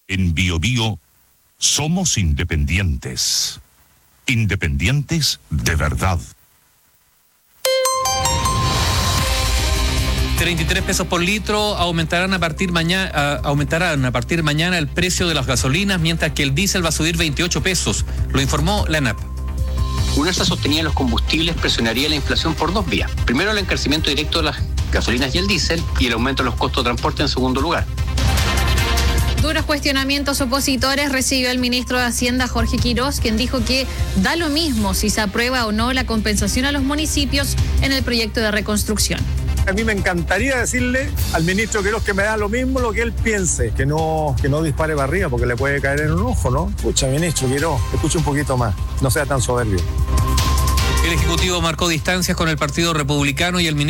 En BioBio somos independientes. Independientes de verdad. 33 pesos por litro aumentarán a partir mañana el precio de las gasolinas, mientras que el diésel va a subir 28 pesos. Lo informó la ENAP. Un alza sostenida en los combustibles presionaría la inflación por dos vías. Primero, el encarecimiento directo de las gasolinas y el diésel, y el aumento de los costos de transporte en segundo lugar. Duros cuestionamientos opositores recibió el ministro de Hacienda, Jorge Quirós, quien dijo que da lo mismo si se aprueba o no la compensación a los municipios en el proyecto de reconstrucción. A mí me encantaría decirle al ministro Quirós que me da lo mismo lo que él piense, que no dispare para arriba porque le puede caer en un ojo, ¿no? Escucha, ministro Quirós, escuche un poquito más, no sea tan soberbio. El Ejecutivo marcó distancias con el Partido Republicano y el ministro